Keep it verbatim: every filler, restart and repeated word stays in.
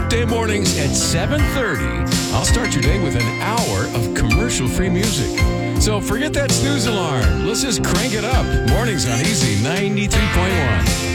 weekday mornings at seven thirty, I'll start your day with an hour of commercial-free music. So forget that snooze alarm. Let's just crank it up. Mornings on Easy ninety-three point one.